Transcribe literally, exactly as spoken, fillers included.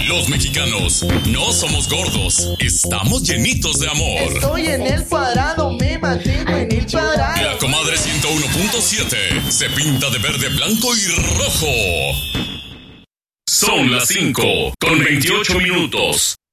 Los mexicanos no somos gordos, estamos llenitos de amor. Estoy en el cuadrado, me mantengo en el cuadrado. La comadre ciento uno punto siete se pinta de verde, blanco y rojo. Son las cinco con veintiocho minutos.